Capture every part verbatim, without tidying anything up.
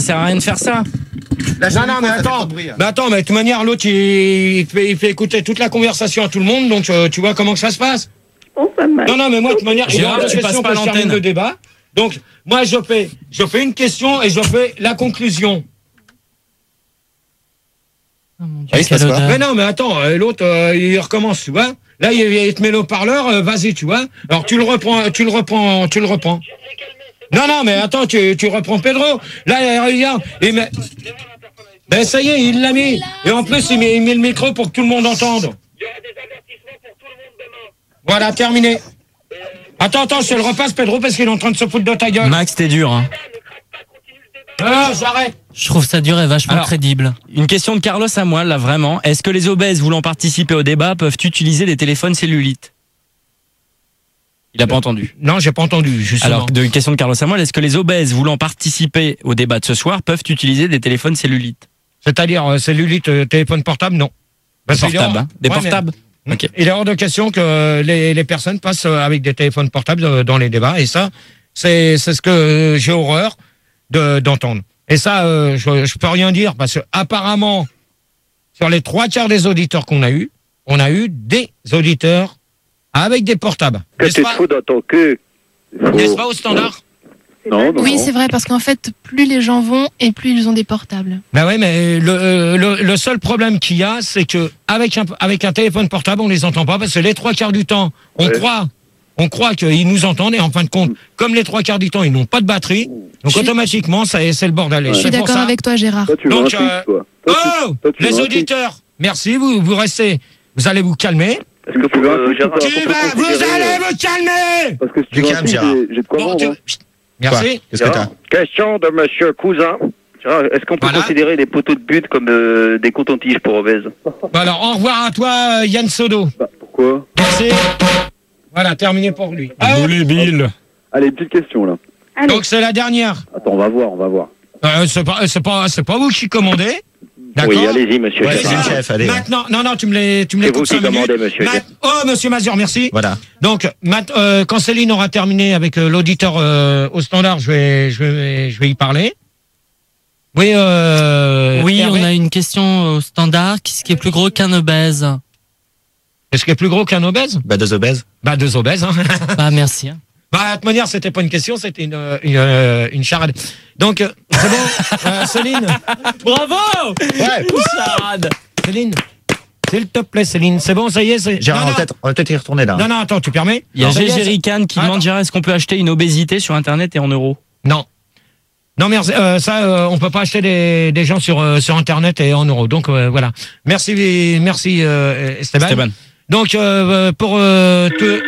Ça sert à rien de faire ça. Là, Non, non, mais attends, mais attends, mais de toute manière, l'autre, il, il, fait, il fait écouter toute la conversation à tout le monde, donc euh, tu vois comment que ça se passe. Oh, pas mal. Non, non, mais moi, de toute manière, Gérard, il y a tu une passes question pas que je termine l'antenne. le débat. Donc, moi, je fais, je fais une question et je fais la conclusion. Oh mon Dieu, Ah, il se passe quelle quoi odeur. Mais non, mais attends, euh, l'autre, euh, il recommence, tu vois. Là, il, il te met le haut-parleur, euh, vas-y, tu vois. Alors, tu le reprends, tu le reprends, tu le reprends. Non, non, mais attends, tu, tu reprends Pedro. Là, il regarde. Il met... Ben, ça y est, il l'a mis. Et en plus, il met, il met le micro pour que tout le monde entende. Voilà, terminé. Attends, attends, je te le repasse, Pedro, parce qu'il est en train de se foutre de ta gueule. Max, t'es dur. Hein. Ah, j'arrête. Je trouve ça dur et vachement Alors, crédible. Une question de Carlos à moi, là, vraiment. Est-ce que les obèses voulant participer au débat peuvent utiliser des téléphones cellulites? Il a pas entendu. Non, j'ai pas entendu, justement. Alors, de, une question de Carlos à moi. Est-ce que les obèses voulant participer au débat de ce soir peuvent utiliser des téléphones cellulites? C'est-à-dire, euh, cellulite, euh, téléphone portable, non. Des Parce qu'il est portables, hors- hein. Des Ouais, mais- portables. Ok. Il est hors de question que les, les personnes passent avec des téléphones portables euh, dans les débats. Et ça, c'est c'est ce que j'ai horreur de- d'entendre. Et ça, euh, je, je peux rien dire parce que apparemment, sur les trois quarts des auditeurs qu'on a eu, on a eu des auditeurs avec des portables. Que N'est-ce tu te pas, fous dans ton cul. Faut- n'est-ce pas au standard? Non, non, Oui, non. c'est vrai, parce qu'en fait, plus les gens vont et plus ils ont des portables. Ben oui, mais le, le, le seul problème qu'il y a, c'est que avec un, avec un téléphone portable, on les entend pas parce que les trois quarts du temps, on Ouais. croit, on croit qu'ils nous entendent et en fin de compte, comme les trois quarts du temps, ils n'ont pas de batterie, donc Je suis- automatiquement, ça, c'est le bordel. Et Je c'est suis pour d'accord ça- avec toi, Gérard. Toi, tu veux Donc, un truc, euh, toi. Toi, tu- Oh, toi, tu veux les un truc. auditeurs, merci, vous, vous restez, vous allez vous calmer. Est-ce que tu veux un truc Gérard, ou pas Tu qu'on peut vas, vous considérer, allez euh, vous calmer. Parce que si tu Du veux un calme, truc, Gérard. j'ai j'ai de quoi Bon, vendre. tu- hein. Merci. Qu'est-ce que t'as? Gérard, question de Monsieur Cousin. Gérard, Est-ce qu'on peut Voilà. considérer les poteaux de but comme euh, des cotons-tiges pour obèses? Bon, alors, au revoir à toi, euh, Yann Sodo. Bah, pourquoi? Merci. Voilà, terminé pour lui. Ah, Boulé, Bill. Allez, une petite question là. Allez, donc, c'est la dernière. Attends, on va voir, on va voir. Euh, c'est pas, c'est pas, c'est pas vous qui commandez. D'accord. Oui, allez-y, Monsieur Ouais, Gérard. c'est le chef, allez. Maintenant, non, non, tu me les, tu me les C'est vous coupes qui cinq minutes. commandez, Monsieur Ma- Gérard. Oh, Monsieur Mazur, merci. Voilà. Donc, mat- euh, quand Céline aura terminé avec euh, l'auditeur euh, au standard, je vais, je vais, je vais y parler. Oui, euh, Oui, Hervé, on a une question au standard. Qu'est-ce qui est plus gros qu'un obèse? Est-ce qu'il est plus gros qu'un obèse? Bah, deux obèses. Bah, deux obèses. Hein. Bah, merci. hein. Bah, de toute manière, c'était pas une question, c'était une, euh, une, euh, une charade. Donc, euh, c'est bon, euh, Céline. Bravo! Ouais. Charade! Céline. S'il te plaît, Céline. C'est bon, ça y est. c'est- Gérard, non, on va non, peut-être on va peut-être y retourner là. non, non, attends, tu permets? Il y a Ça y est, Gégé c'est- Rican qui Attends. demande, Gérard, est-ce qu'on peut acheter une obésité sur Internet et en euros? Non. Non, merci. Euh, ça, euh, on peut pas acheter des, des gens sur euh, sur Internet et en euros. Donc euh, voilà. Merci, merci euh, Esteban. Esteban. Donc euh, pour euh, te...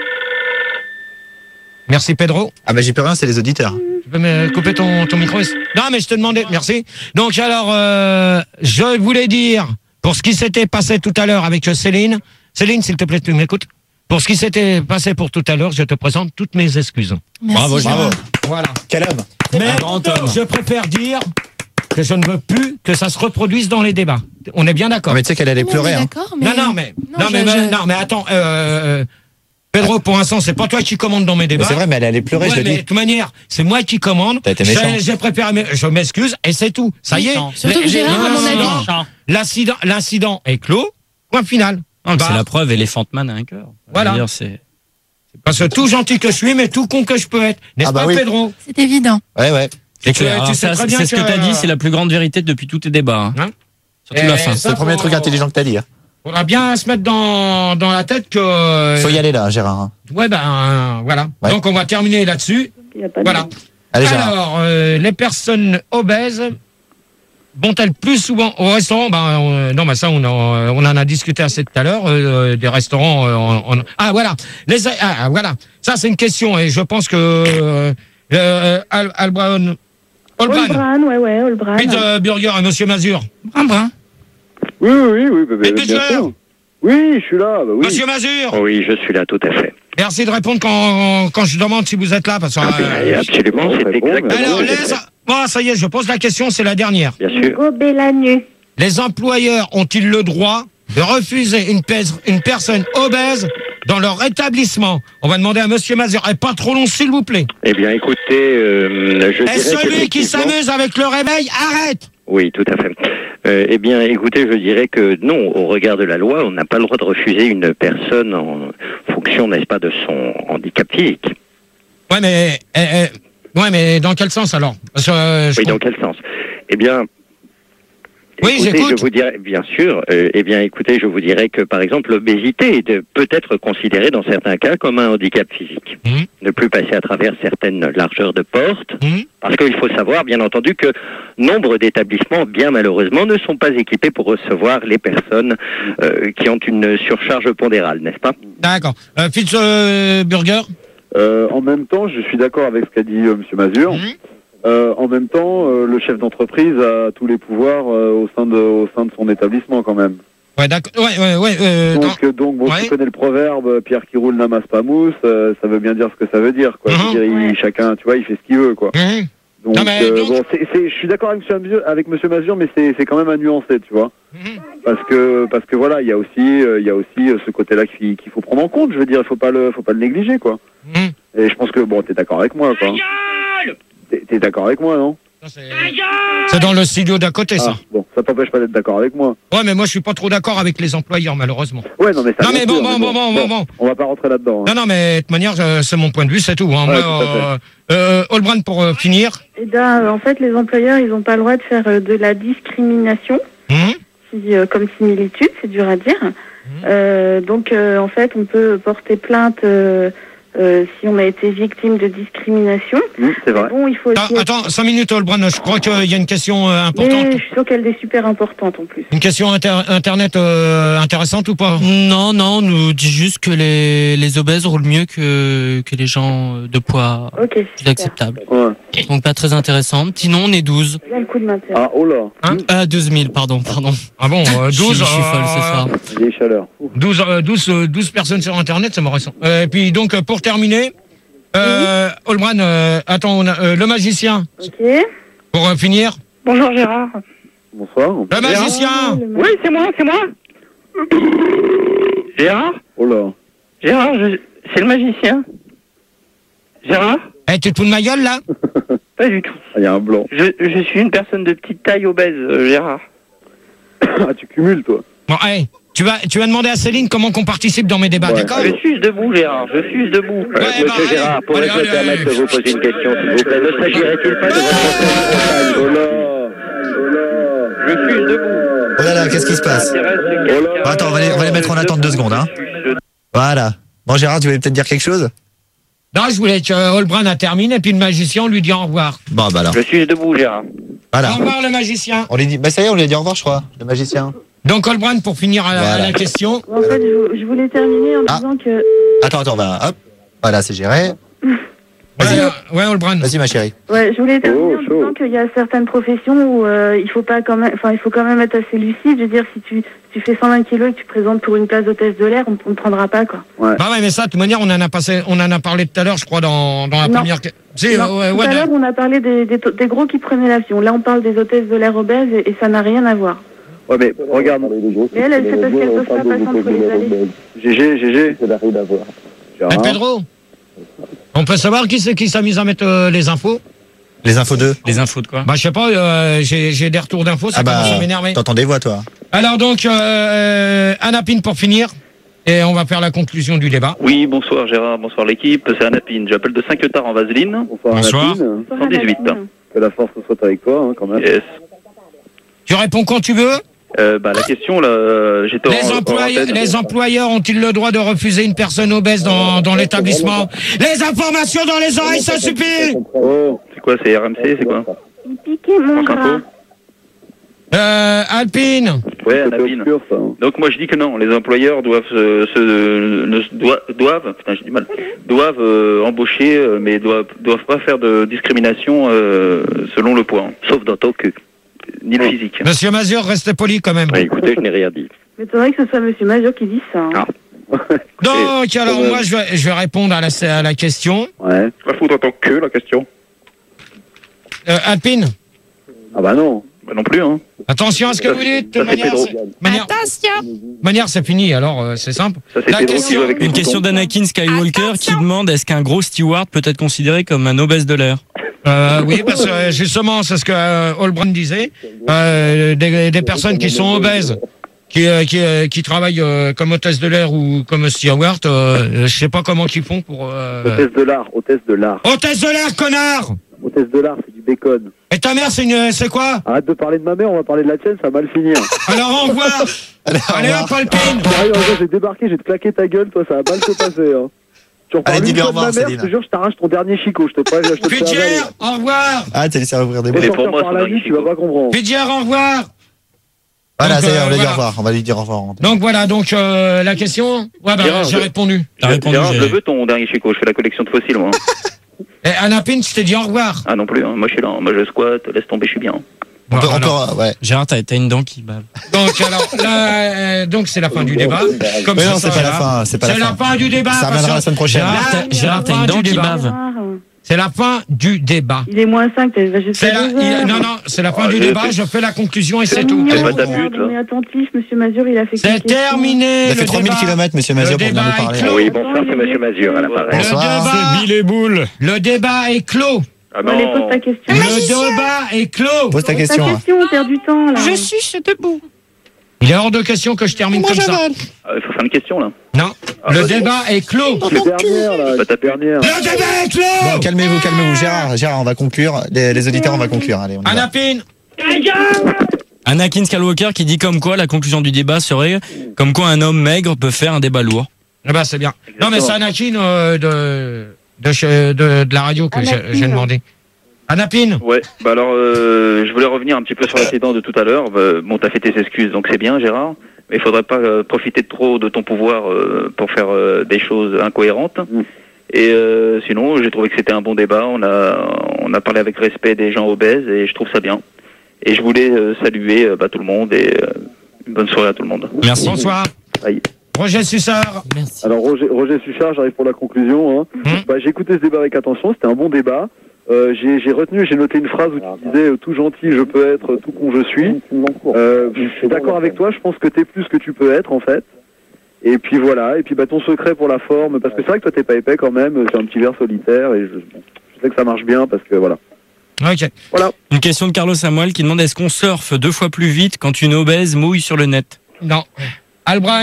Merci Pedro. Ah bah j'y peux rien, c'est les auditeurs. Tu peux me couper ton ton micro? Non, mais je te demandais. Merci. Donc alors, euh, je voulais dire pour ce qui s'était passé tout à l'heure avec Céline. Céline, s'il te plaît, tu m'écoutes. Pour ce qui s'était passé pour tout à l'heure, je te présente toutes mes excuses. Merci, Bravo, Gérard. bravo. Voilà. Quel homme. Mais Un grand homme. je préfère dire que je ne veux plus que ça se reproduise dans les débats. On est bien d'accord. Mais tu sais qu'elle allait Oui, on pleurer. est Hein. D'accord, mais... Non, non, mais, non, je- mais, mais- je- non, mais attends, euh, Pedro, pour l'instant, c'est pas toi qui commande dans mes Mais débats. c'est vrai, mais elle allait pleurer, Ouais, je le mais dis. de toute manière, c'est moi qui commande. T'as été méchant. J'ai- J'ai préparé, mes- je m'excuse, et c'est tout. Ça y est. Méchant. Surtout que Les- Gérard, à mon l'incident- avis- L'incident, l'incident est clos. Point final. Non, mais Bah, c'est la preuve, Elephant Man a un cœur. Voilà. Je veux dire, c'est- Parce que tout gentil que je suis, mais tout con que je peux être. N'est-ce Ah bah pas, oui. Pedro? C'est évident. Ouais, ouais. C'est Tu- clair. tu Alors sais ça, très bien c'est ce que que- tu as dit, c'est la plus grande vérité depuis tous tes débats. Hein. Hein Surtout Et la fin. ça, C'est le premier faut- truc intelligent que t'as dit. Hein. Faudra bien se mettre dans, dans la tête que... Faut y aller là, Gérard. hein. Ouais, ben, euh, voilà. Ouais. Donc, on va terminer là-dessus. il y a pas de- Voilà. Allez, Gérard. Alors, euh, les personnes obèses vont-elles plus souvent au restaurant? Ben, euh, non, ben ça, on en, on en a discuté assez tout à l'heure. euh, des restaurants. euh, en- en- Ah, voilà. Les, ah, ah, voilà. Ça, c'est une question, et je pense que euh, euh, Al, Albran, Olbran, Olbran, ouais, ouais, Olbran. Pizza Burger et Monsieur Mazur. Un brin. Oui, oui, oui, bah, bah, Et bien Butler. sûr. Oui, je suis là, bah oui. Monsieur Mazur, Oui, je suis là, tout à fait. merci de répondre quand, quand je demande si vous êtes là. Parce que, Et euh, absolument, bon, c'est bah, bon, exactement. bah, alors, ce que les, j'ai fait. bon, ça y est, je pose la question, c'est la dernière. Bien sûr. Gober la nuit. Les employeurs ont-ils le droit de refuser une, pers- une personne obèse dans leur établissement. On va demander à Monsieur Mazur. Et pas trop long, s'il vous plaît. Eh bien, écoutez, euh, je Et dirais celui qui qu'effectivement- s'amuse avec le réveil, arrête. Oui, tout à fait. Euh, eh bien, écoutez, je dirais que non, au regard de la loi, on n'a pas le droit de refuser une personne en fonction, n'est-ce pas, de son handicap physique. Ouais, mais, eh, eh, ouais, mais dans quel sens alors? Parce que, euh, je Oui, comprends- dans quel sens? Eh bien, Oui, écoutez, j'écoute. je vous dirais, bien sûr, euh, eh bien, écoutez, je vous dirais que, par exemple, l'obésité est de- peut être considérée dans certains cas comme un handicap physique. Mhm. Ne plus passer à travers certaines largeurs de porte, Mhm. parce qu'il faut savoir, bien entendu, que nombre d'établissements, bien malheureusement, ne sont pas équipés pour recevoir les personnes euh, qui ont une surcharge pondérale, n'est-ce pas? D'accord. Euh, Fitzburger. Euh, en même temps, je suis d'accord avec ce qu'a dit euh, Monsieur Mazur. Mhm. Euh, en même temps, euh, le chef d'entreprise a tous les pouvoirs euh, au sein de au sein de son établissement quand même. Ouais, d'accord. Ouais, ouais, ouais. Euh, dans- Donc, euh, donc bon, Ouais. tu connais le proverbe euh, Pierre qui roule n'amasse pas mousse, euh, ça veut bien dire ce que ça veut dire, quoi. Mhm. Je veux dire, il- Ouais. chacun, tu vois, il fait ce qu'il veut, quoi. Mhm. Donc, Non, mais euh, donc- bon, c'est, c'est, je suis d'accord avec Monsieur Mazur, avec Monsieur Mazur, mais c'est, c'est quand même à nuancer, tu vois. Mhm. Parce que, parce que voilà, il y a aussi, euh, il y a aussi euh, ce côté-là qu'il, qu'il faut prendre en compte. Je veux dire, il faut pas le, faut pas le négliger, quoi. Mhm. Et je pense que bon, t'es d'accord avec moi, quoi. T'es, t'es d'accord avec moi, non? Ça, C'est c'est dans le studio d'à côté, ça. Ah, bon, ça t'empêche pas d'être d'accord avec moi. Ouais, mais moi, je suis pas trop d'accord avec les employeurs, malheureusement. Ouais, non, mais ça. Non, bien mais bon, sûr, bon, bon, bon, bon, bon. On va pas rentrer là-dedans. Hein. Non, non, mais de toute manière, euh, c'est mon point de vue, c'est tout. Hein. Ouais, Moi, tout à euh, euh, Holbrand, pour euh, finir. Eh ben, euh, en fait, les employeurs, ils n'ont pas le droit de faire euh, de la discrimination, Mhm. si, euh, comme similitude, c'est dur à dire. Euh, donc, euh, en fait, on peut porter plainte euh, euh, si on a été victime de discrimination. Mmh, c'est vrai. Bon, il faut aussi... Ah, attends, cinq minutes, Holbrand. Je crois qu'il y a une question euh, importante. Mais je suis sûre qu'elle est super importante en plus. Une question inter- internet euh, intéressante ou pas? Non, non, on nous dit juste que les, les obèses roulent mieux que, que les gens de poids Ok, plus super. acceptables. Ouais. Donc pas très intéressant. Sinon, on est douze. Bien le coup de maintien. Ah, oh là. Hein Ah, douze mille, pardon, pardon. Ah bon, euh, Je suis- douze, je suis folle ce euh, soir. Vieille chaleur. Ouh. douze, euh, douze, euh, douze personnes sur Internet, c'est récent. Euh, et puis donc, euh, pour terminer, euh, Holbrand, euh, attends, on a, euh, le magicien, Ok. pour euh, finir. Bonjour Gérard. Bonsoir. Le magicien. Le Oui, c'est moi, c'est moi. Gérard Oh là. Gérard, je- c'est le magicien. Gérard Eh, tu te fous de ma gueule, là? Pas du tout. Ah, il y a un blanc. Je, je suis une personne de petite taille obèse, euh, Gérard. Ah, tu cumules, toi. Bon, allez, tu vas, tu vas demander à Céline comment qu'on participe dans mes débats, Ouais. d'accord? Je suis debout, Gérard. Je suis debout. Euh, Ouais, Monsieur bah, allez, Gérard, pourrais-je allez, me permettre allez. de vous poser une question, s'il vous plaît? Ne s'agirait-il pas de votre Oh là. Oh là. Je suis debout. Oh là là, qu'est-ce qui se passe? Bon, attends, on va les, on va les mettre en attente deux secondes. Hein. Voilà. Bon, Gérard, tu voulais peut-être dire quelque chose? Non, je voulais que euh, Holbrand a terminé, et puis le magicien, on lui dit au revoir. Bon, bah alors. Je suis debout, Gérard. Voilà. Au revoir, le magicien. On lui dit, bah ça y est, on lui a dit au revoir, je crois, le magicien. Donc, Holbrand, pour finir à, la- à Voilà. la question. En fait, je, je voulais terminer en Ah. disant que... Attends, attends, bah, hop. Voilà, c'est géré. Vas-y, Ouais, euh, ouais, Holbrand. vas-y, ma chérie. Ouais, je voulais terminer Oh, en chaud. disant qu'il y a certaines professions où euh, il faut pas quand même, enfin il faut quand même être assez lucide. Je veux dire, si tu, si tu fais cent vingt kilos et que tu te présentes pour une place d'hôtesse de l'air, on ne prendra pas quoi. Bah ouais, mais ça, de toute manière, on en a passé, on en a parlé tout à l'heure, je crois, dans, dans la Non. première. que- Si, Non, euh, ouais, tout ouais, à de- l'heure, on a parlé des, des, des gros qui prenaient l'avion. Là, on parle des hôtesses de l'air obèses et, et ça n'a rien à voir. Ouais, mais regarde. Mais elle, elle c'est parce qu'elles peuvent pas passer entre les allées. G G, G G. Ça n'a rien à voir. Eh, Pedro, on peut savoir qui c'est qui s'amuse à mettre euh, les infos? Les infos deux. Les infos de quoi? Bah, je sais pas, euh, j'ai j'ai des retours d'infos, ça Ah bah, commence à m'énerver. t'entends des voix, toi. Alors donc, euh, euh, Anna Pine pour finir, et on va faire la conclusion du débat. Oui, bonsoir Gérard, bonsoir l'équipe, c'est Anapine, j'appelle de Saint-Quentin en Vaseline. Bonsoir. Bonsoir. Nadine. Bonsoir, cent dix-huit. Nadine. Que la force soit avec toi, hein, quand même. Yes. Tu réponds quand tu veux. Euh, bah, la question, là, euh, j'étais en, Les en employeurs, antenne. les employeurs ont-ils le droit de refuser une personne obèse dans, dans l'établissement? Les informations dans les oreilles, ça suffit. Oh. C'est quoi, c'est R M C, c'est quoi? Il piquait mon France gras. Info. Euh, Alpine. Ouais, C'était Anapine. obscur, ça. hein. Donc moi je dis que non, les employeurs doivent se, se- ne- doivent, doivent, putain j'ai du mal, doivent euh, embaucher, euh, mais doivent, doivent pas faire de discrimination euh, selon le poids, hein. Sauf dans ton cul, ni le physique. Monsieur Mazur, restez poli quand même. Ouais, écoutez, je n'ai rien dit. Mais c'est vrai que ce soit Monsieur Major qui dit ça. hein. Ah. Donc, alors moi, je vais, je vais répondre à la, à la question. Ouais. Va foutre dans ton cul la question. Euh, Alpine, Ah bah non. Bah non plus, hein. Attention à ce que vous dites. De Ça, c'est manière, Pedro. c'est- manière, Attention. manière, c'est fini. Alors, euh, c'est simple. Ça, c'est La Pedro qui question- joue avec les Une boutons. question d'Anakin Skywalker qui demande est-ce qu'un gros steward peut être considéré comme un obèse de l'air? Euh, oui, parce que euh, justement, c'est ce que euh, Holbrand disait. Euh, des, des personnes qui sont obèses, qui, euh, qui, euh, qui travaillent euh, comme hôtesse de l'air ou comme steward, euh, je sais pas comment qu'ils font pour... Euh... Hôtesse de l'art, hôtesse de l'art. Hôtesse de l'air, connard! Hôtesse de l'art, c'est du bacon. Et ta mère, c'est une, c'est quoi? Arrête de parler de ma mère, on va parler de la tienne, ça va mal finir. Alors, au revoir! Allez hop, Alpine! Sérieux, un jour, j'ai débarqué, j'ai te claqué ta gueule, toi, ça va mal se passer. Hein. Tu reparles Allez, une dis-lui au fois de ma revoir, mère, je Céline. te jure, je t'arrache ton dernier chicot, je te préviens, je te Pidger, préviens. au revoir! Ah, t'as laissé ouvrir des Tu vas Et boîtes. pour sortir moi, par son la dernier nuit, tu vas chicot. pas comprendre. Pidger, au revoir! Voilà, Donc, ça y est, euh, on va lui dire voilà. au revoir. On va lui dire au revoir. Donc voilà, donc euh, la question, ouais, bah, Gérard, j'ai je- répondu. T'as répondu, Gérard, je j'ai- le veux ton dernier Chico, je fais la collection de fossiles, moi. Et Anna Pin, je t'ai dit au revoir. Ah non plus, hein. Moi je suis là, moi je squatte, laisse tomber, je suis bien. On peut, Bon, on peut, alors, ouais. Gérard, t'as t'as une dent qui bave. donc alors, là, euh, donc c'est la fin du débat. Comme Mais ça, non, c'est ça, pas la Gérard. fin, c'est pas la C'est la fin. fin du débat. Ça parce reviendra que- la semaine prochaine. Gérard, Gérard, c'est Gérard, la t'as fin une dent du qui débat. bave. Gérard, C'est la fin du débat. il est moins cinq, t'as va jusqu'à C'est la, deux il- heures. non, non, c'est la fin Ah, du je- débat. c'est- Je fais la conclusion et c'est C'est tout. mignon, C'est pas ta regarde, pute, là. on est attentif, monsieur Mazur, il a fait C'est quelques questions. terminé. Il a fait le trois mille débat. kilomètres, monsieur Mazur, Le pour venir débat nous parler. est clos. Oui, bonsoir, c'est Monsieur Mazur à l'appareil. Bonsoir. Le débat, et boules. le débat est clos. Ah Allez, pose ta question. Le débat est clos. Pose ta Pose question. ta hein. question, on perd du temps, là. Je suis debout. Il est hors de question que je termine comme ça. Ah, il faut faire une question là. Non, Ah, le vas-y. débat est clos. C'est dernière, là, Pas ta c'est dernière. Le débat est Bon, clos. calmez-vous, calmez-vous. Gérard, Gérard, on va conclure. Les, les auditeurs, on va conclure. Allez, on y va. Anna Pin. Anakin Skywalker qui dit comme quoi la conclusion du débat serait comme quoi un homme maigre peut faire un débat lourd. Eh ben, c'est bien. Non, mais c'est Anakin euh, de, de, chez- de, de la radio que j'ai Anakin. j'ai demandé. Anapine. Ouais, bah alors euh, je voulais revenir un petit peu sur l'accident de tout à l'heure. Bah, bon, t'as fait tes excuses, donc c'est bien, Gérard. Mais il faudrait pas euh, profiter de trop de ton pouvoir euh, pour faire euh, des choses incohérentes. Et euh, sinon, j'ai trouvé que c'était un bon débat. On a on a parlé avec respect des gens obèses et je trouve ça bien. Et je voulais euh, saluer euh, bah, tout le monde et euh, une bonne soirée à tout le monde. Merci. Bonsoir. Aïe. Roger Sussard. Merci. Alors Roger, Roger Suchard, j'arrive pour la conclusion. Hein. Hum. Bah, j'ai écouté ce débat avec attention, c'était un bon débat. Euh, j'ai j'ai retenu, j'ai noté une phrase où tu disais euh, tout gentil je peux être, tout con je suis. Euh, je suis d'accord avec toi, je pense que t'es plus que tu peux être en fait. Et puis voilà, et puis bah ton secret pour la forme, parce que c'est vrai que toi t'es pas épais quand même, j'ai un petit verre solitaire et je, je sais que ça marche bien parce que voilà. Ok. Voilà. Une question de Carlos Samuel qui demande est-ce qu'on surfe deux fois plus vite quand une obèse mouille sur le net? Non. Albran.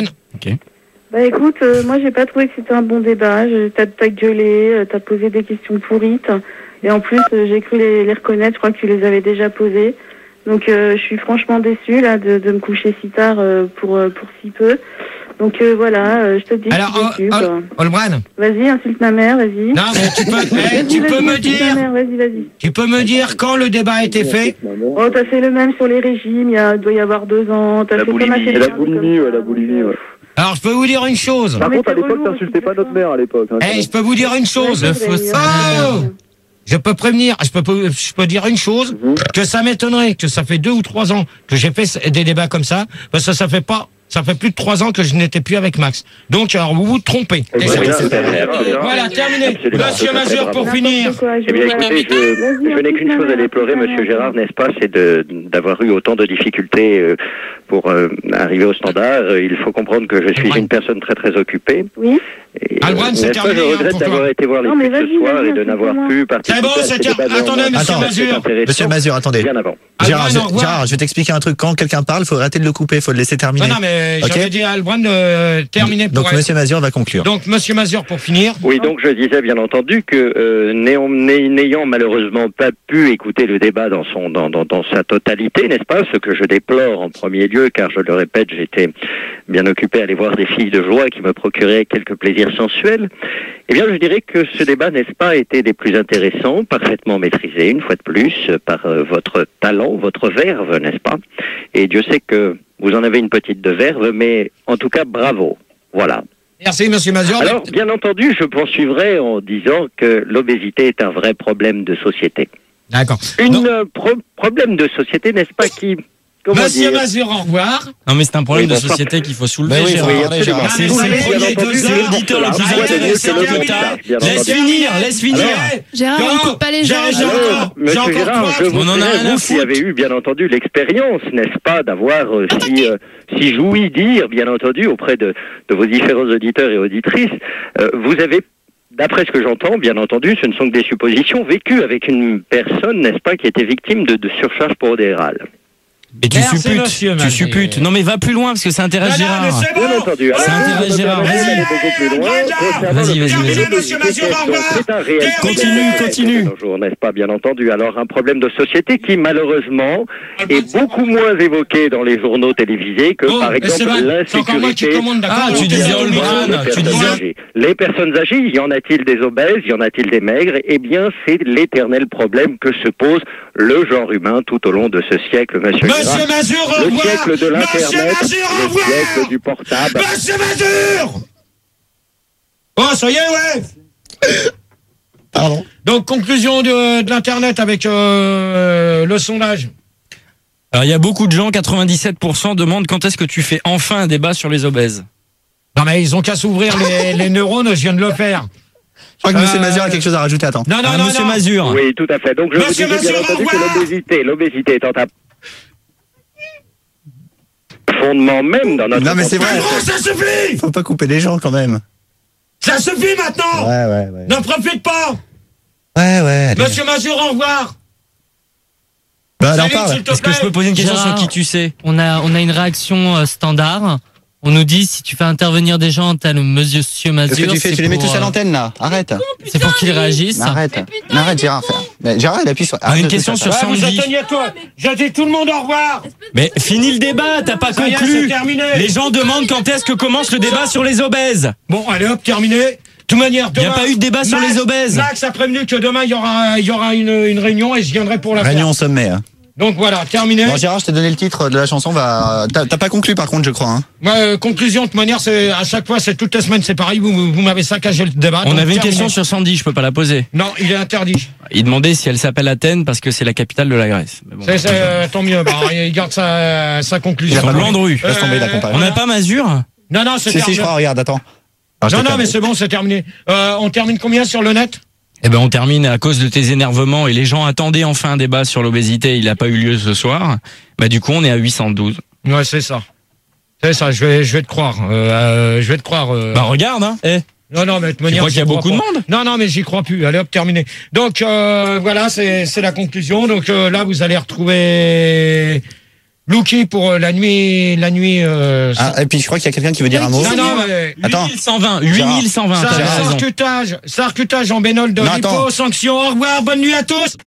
Bah écoute, euh, moi j'ai pas trouvé que c'était un bon débat. Je- T'as t'as gueulé, euh, t'as posé des questions pourrites. Et en plus, euh, j'ai cru les, les reconnaître, je crois que tu les avais déjà posées. Donc euh, je suis franchement déçue là de, de me coucher si tard euh, pour, euh, pour si peu. Donc euh, voilà, euh, je te dis que Alors, je suis déçue, Ol- quoi. Olbran. Vas-y, insulte ma mère, vas-y. Non, mais tu peux, eh, Vas-y, tu vas-y, peux me insulte ma dire, mère, Vas-y, vas-y. tu peux me dire quand le débat a été fait. Oh, t'as fait le même sur les régimes, il y a, doit y avoir deux ans. T'as La fait comme boulimie. assez Et la de boulimie, comme ouais, ça, la boulimie, donc, euh, ouais. Alors, je peux vous dire une chose. Par mais contre à t'es l'époque relou, t'insultais c'est pas notre ça. mère à l'époque. Hein, Eh, je peux vous dire une chose. Ouais, Le c'est faux vrai, Oh euh, Je peux prévenir, je peux, pas- je peux dire une chose, Mhm. que ça m'étonnerait que ça fait deux ou trois ans que j'ai fait des débats comme ça, parce que ça fait pas, ça fait plus de trois ans que je n'étais plus avec Max. Donc, alors, vous vous trompez. Eh ben, Et c'est- oui, Tout à fait, absolument. Voilà, terminé. Absolument, Monsieur tout à fait, Mazur, bravo. pour finir. n'importe quoi, je Eh bien, veux- écoutez, je, Vas-y, je n'ai insulte qu'une ma chose à mère, déplorer, insulte ma Monsieur mère. Gérard, n'est-ce pas, c'est de- d'avoir eu autant de difficultés euh, pour euh, arriver au standard. Euh, Il faut comprendre que je suis Ouais. une personne très très occupée. Oui. Et, Albran, c'est n'est-ce pas, terminé, je hein, regrette pour d'avoir toi. été voir les Non, mais pubs ce vas-y, soir vas-y, et de n'avoir insulte-moi. pu participer bon, à ces c'était- débats attendez, néanmoins monsieur très Mazur. intéressants Monsieur Mazur, attendez. bien avant. Gérard, Albran, je, au revoir. Gérard, je vais t'expliquer un truc. Quand quelqu'un parle, il faut arrêter de le couper, il faut le laisser terminer. Non, non, mais Ok. j'avais dit à Albran de terminer pour Donc, elle. Monsieur Mazur va conclure. Donc, Monsieur Mazur, pour finir. Oui, donc je disais bien entendu que euh, n'ayant n'ay- n'ayant malheureusement pas pu écouter le débat dans son dans, dans, dans sa totalité, n'est-ce pas, ce que je déplore en premier lieu, car je le répète, j'étais bien occupé à aller voir des filles de joie qui me procuraient quelques plaisirs sensuels. Eh bien, je dirais que ce débat, n'est-ce pas, était des plus intéressants, parfaitement maîtrisé, une fois de plus, par euh, votre talent, votre verve, n'est-ce pas? Et Dieu sait que vous en avez une petite de verve, mais en tout cas, bravo. Voilà. Merci, Monsieur Mazur. Alors, bien entendu, je poursuivrai en disant que l'obésité est un vrai problème de société. D'accord. Une Non. euh, pro- problème de société, n'est-ce pas, qui comment Monsieur dire Mazur, au revoir. Non, mais c'est un problème Oui, de bonsoir. société qu'il faut soulever. Ben oui, Gérard. faut regarder, Gérard. C'est Ah, c'est mais le oui, premier bien entendu, c'est c'est l'auditeur le plus Arrêtez, intéressant c'est que t'as. bien Laisse entendu. finir, laisse finir. Gérard, on coupe pas les gens. J'ai- j'ai Alors, encore- j'ai monsieur encore Gérard, trois- je vous On en a dirais, rien à vous qui foutre. avez eu, bien entendu, l'expérience, n'est-ce pas, d'avoir, euh, si, euh, si j'ouïs dire, bien entendu, auprès de, de vos différents auditeurs et auditrices, euh, vous avez, d'après ce que j'entends, bien entendu, ce ne sont que des suppositions, vécues avec une personne, n'est-ce pas, qui était victime de, de surcharge podérale. Et tu Merci, supputes, monsieur tu Mazur. supputes. Non mais va plus loin parce que ça intéresse Non, non, mais Gérard. c'est bon. Bien entendu. Voilà. Ça Alors, intéresse vous Gérard. me permettez d'aller Vas-y, beaucoup plus loin. Voilà. Concernant Vas-y, le vas-y, sujet vas-y. de l'obésité, Monsieur Mazur, au revoir. c'est un réel Terminé. problème Continue, continue. de nos jours, n'est-ce pas, bien entendu. Alors, un problème de société qui, malheureusement, est beaucoup moins évoqué dans les journaux télévisés que, Bon, par et c'est exemple, vrai, c'est encore moi qui l'insécurité. commande, d'accord. Ah, tu On disais termine. Olbran, Les tu personnes disais- âgées. Les personnes âgées, y en a-t-il des obèses, y en a-t-il des maigres? Eh bien, c'est l'éternel problème que se pose le genre humain tout au long de ce siècle, monsieur Monsieur Gérard. Mazur, au Le revoir. siècle de Monsieur l'Internet, Mazur, au le revoir. siècle du portable. Monsieur Mazur. Oh, ça y est, ouais. Pardon. Donc, conclusion de, de l'Internet avec euh, le sondage. Alors il y a beaucoup de gens, quatre-vingt-dix-sept pour cent demandent quand est-ce que tu fais enfin un débat sur les obèses. Non, mais ils ont qu'à s'ouvrir les, les neurones, je viens de le faire. Je crois que monsieur Euh, Mazur a quelque chose à rajouter. Attends. Non, non, Ah, non, Monsieur non. Mazur. Oui, tout à fait. Donc, je Monsieur vous disais bien Mazur, au entendu que revoir. l'obésité, l'obésité étant un fondement même dans notre Non, mais c'est vrai. Oh, ça suffit. Faut pas couper les gens quand même. Ça suffit maintenant. Ouais, ouais, ouais. Ne profite pas. Ouais, ouais. allez. Monsieur Mazur, au revoir. Bah, alors Salut, parle. s'il te Est-ce que je plaît. peux poser une question Gérard. sur qui tu sais? On a, on a une réaction euh, standard. On nous dit si tu fais intervenir des gens, t'as le monsieur Mazur. Qu'est-ce que tu fais c'est Tu les mets pour, tous à euh, l'antenne là. Arrête. C'est pour qu'ils réagissent. Arrête. Arrête, Gérard. fais- Mais Gérard, il appuie sur. Ah, une arrête de question toucher à sur ça. Ouais, vous Sandy. atteignez toi. J'ai dit tout le monde au revoir. Mais finis le débat, t'as pas Ça y est, conclu. c'est terminé. Les gens demandent quand est-ce que commence le débat sur les obèses. Bon, allez hop, terminé. De toute manière, Il n'y a demain- pas eu de débat sur Max- les obèses. Max a prévenu que demain, il y aura, il y aura une, une réunion et je viendrai pour la Réunion faire. au sommet. hein. Donc voilà, terminé. Bon, Gérard, je t'ai donné le titre de la chanson. Va. T'as t'as pas conclu par contre, je crois. Hein. Moi, euh, conclusion, de toute manière, c'est à chaque fois, c'est toutes les semaines, c'est pareil. Vous, vous m'avez saccagé le débat. On donc avait une terminé. question sur Sandy, je peux pas la poser. Non, il est interdit. Il demandait si elle s'appelle Athènes parce que c'est la capitale de la Grèce. Mais bon. C'est, c'est, euh, tant mieux. Bah, il garde sa, sa conclusion. Ils sont blancs de rue. Laisse tomber, il a comparé. On n'a pas Mazur? Non, non, c'est Si, si, terminé. je crois. Regarde, attends. Alors, je non, te non, permets. mais c'est bon, c'est terminé. Euh, on termine combien sur le net? Eh ben on termine à cause de tes énervements et les gens attendaient enfin un débat sur l'obésité, il n'a pas eu lieu ce soir. Bah du coup on est à huit cent douze. Ouais, c'est ça. C'est ça, je vais, je vais te croire. Euh, euh, je vais te croire. euh. Bah regarde hein. Eh, Non, non, mais de toute tu manière. crois qu'il y a j'y crois beaucoup de pas. monde? Non, non, mais j'y crois plus. Allez, hop, terminé. Donc, euh, voilà, c'est, c'est la conclusion. Donc, euh, là, vous allez retrouver Lucky pour euh, la nuit, la nuit, euh, Ah, et puis je crois qu'il y a quelqu'un qui veut dire un mot. non, non, mais, Attends. huit mille cent vingt, huit mille cent vingt, ça, t'avais raison. sarcutage, sarcutage en bénol de Non, attends. lipo, sanction, au revoir, bonne nuit à tous!